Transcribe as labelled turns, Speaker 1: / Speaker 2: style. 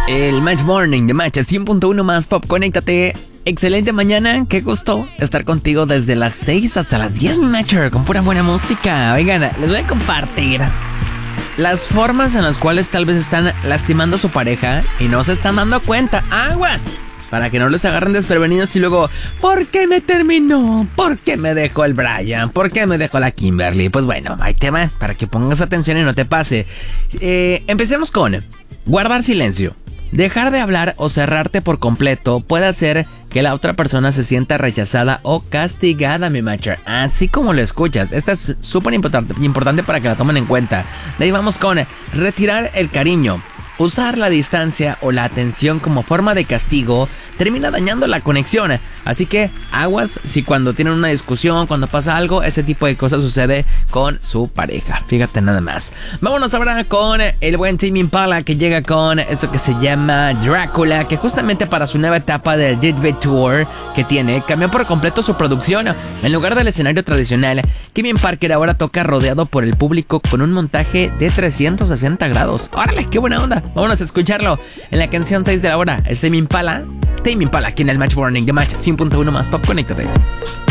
Speaker 1: El Match Morning de Match 100.1 más Pop. Conéctate. Excelente mañana. Qué gusto estar contigo desde las 6 hasta las 10, Matcher, con pura buena música. Oigan, les voy a compartir las formas en las cuales tal vez están lastimando a su pareja y no se están dando cuenta. ¡Aguas! Para que no les agarren desprevenidos y luego, ¿por qué me terminó? ¿Por qué me dejó el Brian? ¿Por qué me dejó la Kimberly? Pues bueno, ahí te va, para que pongas atención y no te pase. Empecemos con guardar silencio. Dejar de hablar o cerrarte por completo puede hacer que la otra persona se sienta rechazada o castigada, mi matcher. Así como lo escuchas. Esta es súper importante para que la tomen en cuenta. De ahí vamos con retirar el cariño. Usar la distancia o la atención como forma de castigo termina dañando la conexión. Así que aguas si cuando tienen una discusión, cuando pasa algo, ese tipo de cosas sucede con su pareja. Fíjate nada más. Vámonos ahora con el buen Tame Impala, que llega con esto que se llama Drácula, que justamente para su nueva etapa del Deathbed Tour que tiene, cambió por completo su producción. En lugar del escenario tradicional, Kevin Parker ahora toca rodeado por el público con un montaje de 360 grados. ¡Órale, qué buena onda! Vámonos a escucharlo en la canción 6 de la hora. El Tame Impala aquí en el Match Morning de Match 100.1 más Pop. Conéctate.